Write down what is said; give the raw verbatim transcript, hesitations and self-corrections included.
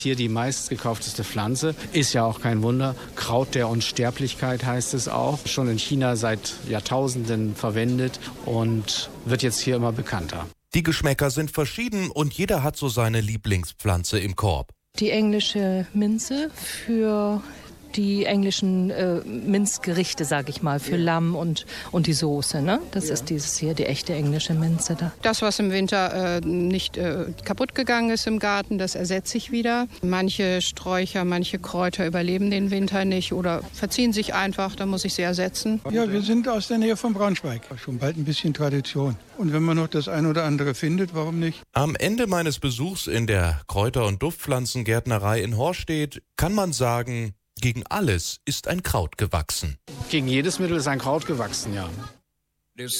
Hier die meistgekaufteste Pflanze, ist ja auch kein Wunder. Kraut der Unsterblichkeit heißt es auch. Schon in China seit Jahrtausenden verwendet und wird jetzt hier immer bekannter. Die Geschmäcker sind verschieden und jeder hat so seine Lieblingspflanze im Korb. Die englische Minze für die englischen äh, Minzgerichte, sage ich mal, für Lamm und, und die Soße. Ne? Das ja. ist dieses hier, die echte englische Minze da. Das, was im Winter äh, nicht äh, kaputt gegangen ist im Garten, das ersetze ich wieder. Manche Sträucher, manche Kräuter überleben den Winter nicht oder verziehen sich einfach, da muss ich sie ersetzen. Ja, wir sind aus der Nähe von Braunschweig. Schon bald ein bisschen Tradition. Und wenn man noch das ein oder andere findet, warum nicht? Am Ende meines Besuchs in der Kräuter- und Duftpflanzengärtnerei in Horstedt kann man sagen, gegen alles ist ein Kraut gewachsen. Gegen jedes Mittel ist ein Kraut gewachsen, ja.